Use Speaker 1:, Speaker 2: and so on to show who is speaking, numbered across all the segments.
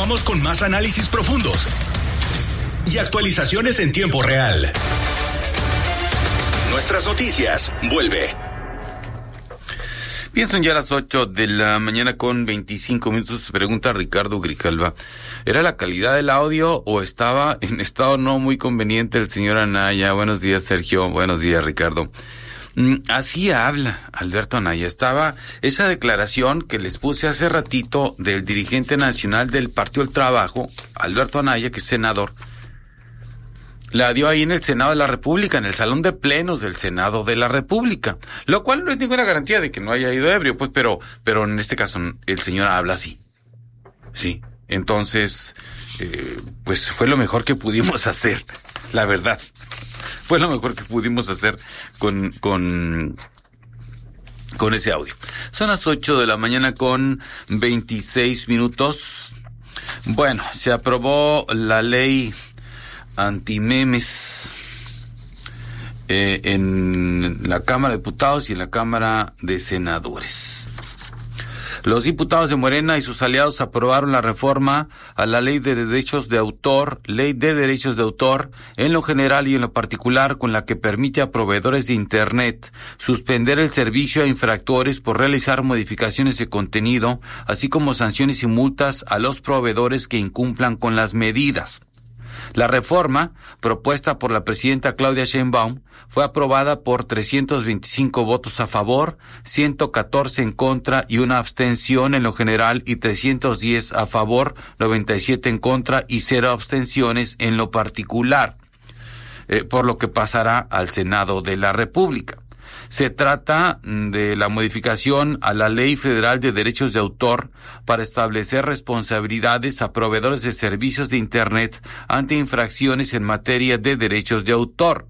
Speaker 1: Continuamos con más análisis profundos y actualizaciones en tiempo real. Nuestras noticias, vuelve.
Speaker 2: Bien, son ya las 8 de la mañana con 25 minutos. Se pregunta Ricardo Grijalva, ¿era la calidad del audio o estaba en estado no muy conveniente el señor Anaya? Buenos días, Sergio. Buenos días, Ricardo. Así habla Alberto Anaya. Estaba esa declaración que les puse hace ratito del dirigente nacional del Partido del Trabajo, Alberto Anaya, que es senador. La dio ahí en el Senado de la República, en el Salón de Plenos del Senado de la República, lo cual no es ninguna garantía de que no haya ido ebrio, pues, pero en este caso el señor habla así. Sí, entonces, pues fue lo mejor que pudimos hacer, la verdad. Fue lo mejor que pudimos hacer con ese audio. Son las 8 de la mañana con 26 minutos. Bueno, se aprobó la ley antimemes en la Cámara de Diputados y en la Cámara de Senadores. Los diputados de Morena y sus aliados aprobaron la reforma a la Ley de Derechos de Autor, en lo general y en lo particular, con la que permite a proveedores de Internet suspender el servicio a infractores por realizar modificaciones de contenido, así como sanciones y multas a los proveedores que incumplan con las medidas. La reforma, propuesta por la presidenta Claudia Sheinbaum, fue aprobada por 325 votos a favor, 114 en contra y una abstención en lo general y 310 a favor, 97 en contra y 0 abstenciones en lo particular, por lo que pasará al Senado de la República. Se trata de la modificación a la Ley Federal de Derechos de Autor para establecer responsabilidades a proveedores de servicios de Internet ante infracciones en materia de derechos de autor.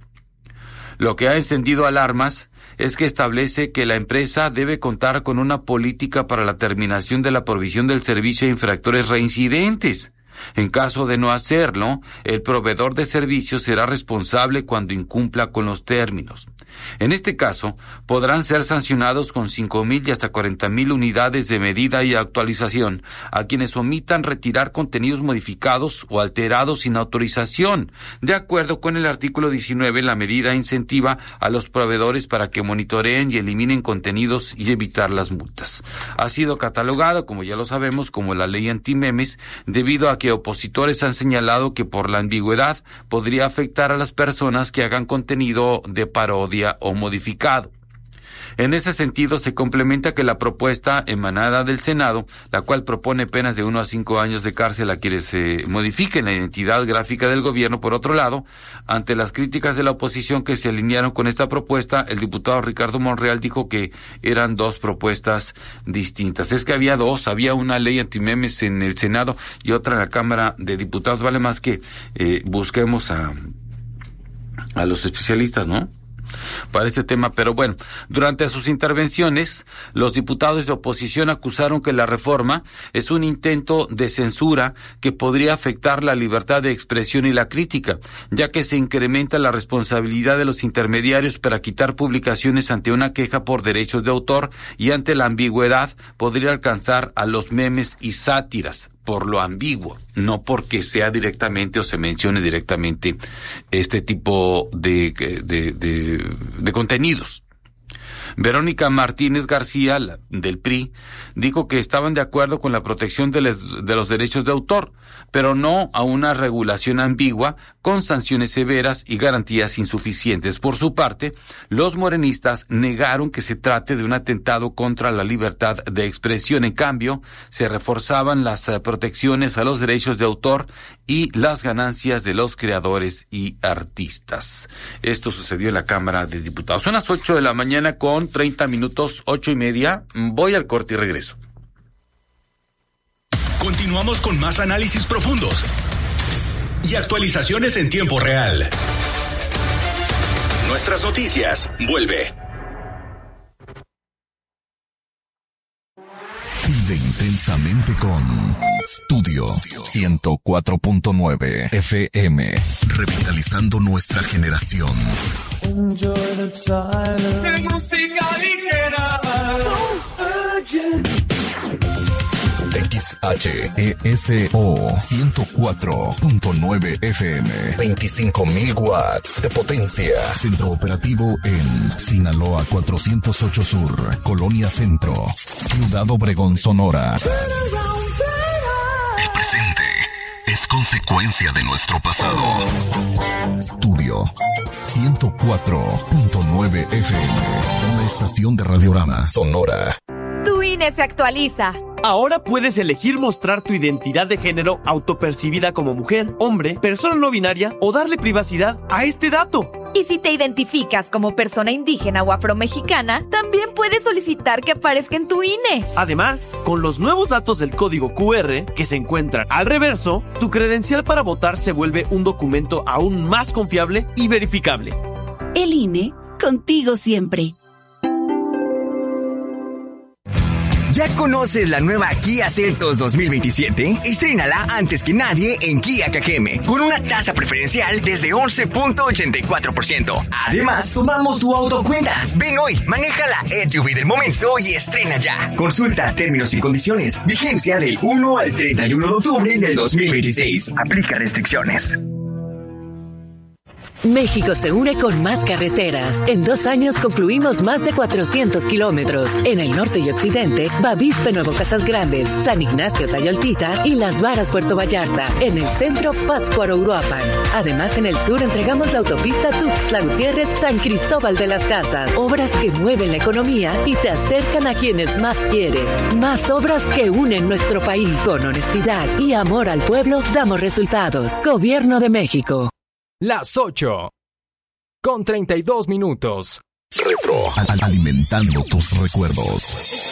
Speaker 2: Lo que ha encendido alarmas es que establece que la empresa debe contar con una política para la terminación de la provisión del servicio a infractores reincidentes. En caso de no hacerlo, el proveedor de servicios será responsable cuando incumpla con los términos. En este caso, podrán ser sancionados con 5,000 y hasta 40,000 unidades de medida y actualización a quienes omitan retirar contenidos modificados o alterados sin autorización. De acuerdo con el artículo 19, la medida incentiva a los proveedores para que monitoreen y eliminen contenidos y evitar las multas. Ha sido catalogado, como ya lo sabemos, como la ley antimemes, debido a que opositores han señalado que por la ambigüedad podría afectar a las personas que hagan contenido de parodia o modificado. En ese sentido, se complementa que la propuesta emanada del Senado, la cual propone penas de 1 a 5 años de cárcel a quienes se modifiquen la identidad gráfica del gobierno. Por otro lado, ante las críticas de la oposición que se alinearon con esta propuesta, el diputado Ricardo Monreal dijo que eran dos propuestas distintas. Es que había dos, había una ley antimemes en el Senado y otra en la Cámara de Diputados. Vale más que busquemos a los especialistas, ¿no?, para este tema. Pero bueno, durante sus intervenciones, los diputados de oposición acusaron que la reforma es un intento de censura que podría afectar la libertad de expresión y la crítica, ya que se incrementa la responsabilidad de los intermediarios para quitar publicaciones ante una queja por derechos de autor, y ante la ambigüedad podría alcanzar a los memes y sátiras por lo ambiguo, no porque sea directamente o se mencione directamente este tipo de contenidos. Verónica Martínez García, del PRI, dijo que estaban de acuerdo con la protección de los derechos de autor, pero no a una regulación ambigua con sanciones severas y garantías insuficientes. Por su parte, los morenistas negaron que se trate de un atentado contra la libertad de expresión. En cambio, se reforzaban las protecciones a los derechos de autor y las ganancias de los creadores y artistas. Esto sucedió en la Cámara de Diputados. Son las 8 de la mañana con 30 minutos, 8:30. Voy al corte y regreso.
Speaker 1: Continuamos con más análisis profundos y actualizaciones en tiempo real. Nuestras noticias, vuelve.
Speaker 3: Vive intensamente con Studio 104.9 FM, revitalizando nuestra generación. XHESO 104.9 FM. 25.000 watts de potencia. Centro operativo en Sinaloa 408 Sur, Colonia Centro, Ciudad Obregón, Sonora. El presente es consecuencia de nuestro pasado. Estudio 104.9 FM. Una estación de Radiorama Sonora.
Speaker 4: Tu INE se actualiza.
Speaker 5: Ahora puedes elegir mostrar tu identidad de género autopercibida como mujer, hombre, persona no binaria o darle privacidad a este dato.
Speaker 4: Y si te identificas como persona indígena o afromexicana, también puedes solicitar que aparezca en tu INE.
Speaker 5: Además, con los nuevos datos del código QR que se encuentran al reverso, tu credencial para votar se vuelve un documento aún más confiable y verificable.
Speaker 6: El INE, contigo siempre.
Speaker 7: ¿Ya conoces la nueva Kia Seltos 2027? Estrénala antes que nadie en Kia Cajeme, con una tasa preferencial desde 11.84%. Además, tomamos tu auto cuenta. Ven hoy, maneja la SUV del momento y estrena ya. Consulta términos y condiciones. Vigencia del 1 al 31 de octubre del 2026. Aplica restricciones.
Speaker 8: México se une con más carreteras. En 2 años concluimos más de 400 kilómetros. En el norte y occidente, Bavispe Nuevo Casas Grandes, San Ignacio Tayoltita y Las Varas Puerto Vallarta. En el centro, Pátzcuaro Uruapan. Además, en el sur entregamos la autopista Tuxtla Gutiérrez San Cristóbal de las Casas. Obras que mueven la economía y te acercan a quienes más quieres. Más obras que unen nuestro país. Con honestidad y amor al pueblo, damos resultados. Gobierno de México.
Speaker 9: Las 8:32 minutos.
Speaker 3: Retro. Alimentando tus recuerdos.